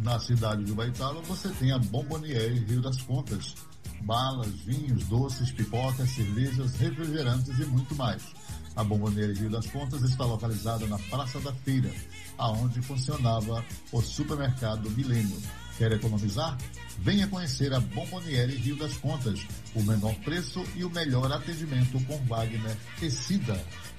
Na cidade de Ubaitaba você tem a Bomboniere Rio das Contas. Balas, vinhos, doces, pipocas, cervejas, refrigerantes e muito mais. A Bomboniere Rio das Contas está localizada na Praça da Feira, aonde funcionava o supermercado Milênio. Quer economizar? Venha conhecer a Bomboniere Rio das Contas. O menor preço e o melhor atendimento com Wagner Tecida.